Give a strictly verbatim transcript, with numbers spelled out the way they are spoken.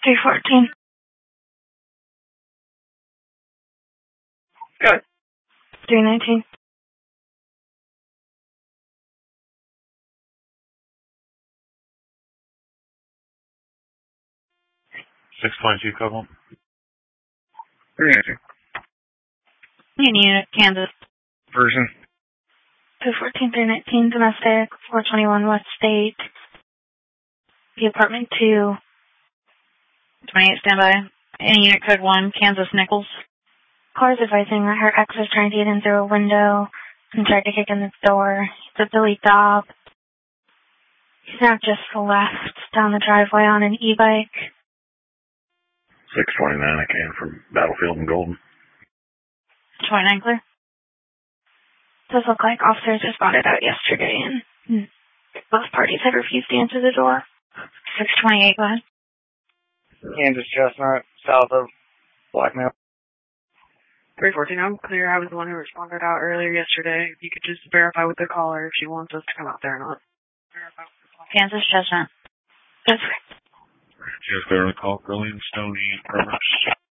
three fourteen. Good. three nineteen. six twenty-two, Covenant. three nineteen. Union Unit, Kansas. Version. two fourteen, three nineteen, domestic, four twenty-one West State. The apartment two. twenty-eight, standby. Any unit code one, Kansas Nichols. Caller's advising that her ex was trying to get in through a window and tried to kick in the door. It's a Billy Dobb. He's now just left down the driveway on an e-bike. six twenty-nine, I came from Battlefield and Golden. twenty-nine, clear. Does look like officers responded out yesterday, and both parties had refused to answer the door. six twenty-eight, go ahead. Kansas Chestnut, south of Blackmail. three fourteen, I'm clear. I was the one who responded out earlier yesterday. If you could just verify with the caller if she wants us to come out there or not. Verify with the caller. Kansas Chestnut. That's right. Just clear on the call, Brilliant Stone, Ian Permers.